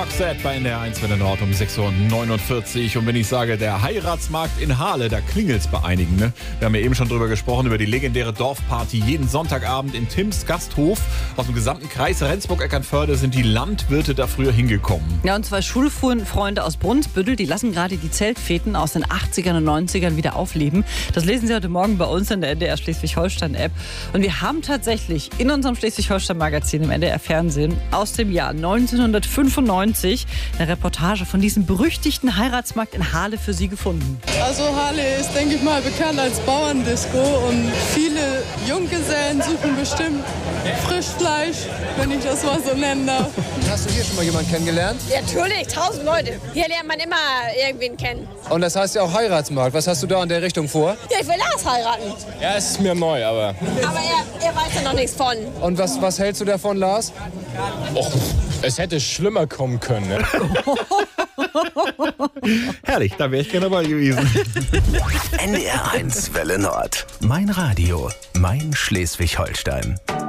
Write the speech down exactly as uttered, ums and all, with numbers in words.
Roxette bei N D R eins Welle Nord um sechs Uhr neunundvierzig. Und wenn ich sage, der Heiratsmarkt in Hahle, da klingelt's bei einigen. Ne? Wir haben ja eben schon drüber gesprochen, über die legendäre Dorfparty jeden Sonntagabend in Tims Gasthof. Aus dem gesamten Kreis Rendsburg-Eckernförde sind die Landwirte da früher hingekommen. Ja, und zwei Schulfreunde aus Brunsbüttel, die lassen gerade die Zeltfeten aus den achtzigern und neunzigern wieder aufleben. Das lesen Sie heute Morgen bei uns in der N D R Schleswig-Holstein-App. Und wir haben tatsächlich in unserem Schleswig-Holstein-Magazin im N D R-Fernsehen aus dem Jahr neunzehnhundertfünfundneunzig eine Reportage von diesem berüchtigten Heiratsmarkt in Hahle für Sie gefunden. Also Hahle ist, denke ich mal, bekannt als Bauerndisco und viele Junggesellen suchen bestimmt Frischfleisch, wenn ich das mal so nennen darf. Hast du hier schon mal jemanden kennengelernt? Ja, natürlich, tausend Leute. Hier lernt man immer irgendwen kennen. Und das heißt ja auch Heiratsmarkt. Was hast du da in der Richtung vor? Ja, ich will Lars heiraten. Ja, es ist mir neu, aber... Aber er, er weiß ja noch nichts von. Und was, was hältst du davon, Lars? Och, es hätte schlimmer kommen können, ne? Herrlich, da wäre ich gerne dabei gewesen. N D R eins Welle Nord. Mein Radio, mein Schleswig-Holstein.